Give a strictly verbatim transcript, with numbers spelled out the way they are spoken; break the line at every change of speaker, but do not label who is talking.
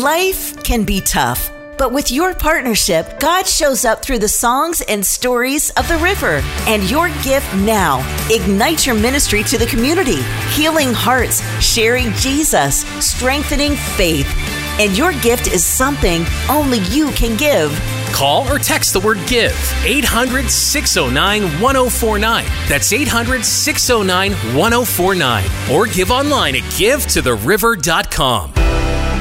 Life can be tough, but with your partnership, God shows up through the songs and stories of the river. And your gift now ignites your ministry to the community, healing hearts, sharing Jesus, strengthening faith. And your gift is something only you can give.
Call or text the word GIVE, eight hundred, six oh nine, one oh four nine. That's eight hundred, six oh nine, one oh four nine. Or give online at give to the river dot com.